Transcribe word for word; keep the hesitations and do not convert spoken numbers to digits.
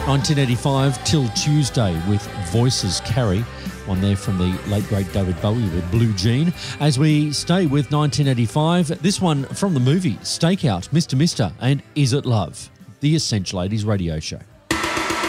nineteen eighty-five till Tuesday with Voices Carry. One there from the late great David Bowie with Blue Jean. As we stay with nineteen eighty-five, this one from the movie Stakeout, Mister Mister and Is It Love? The Essential eighties Radio Show.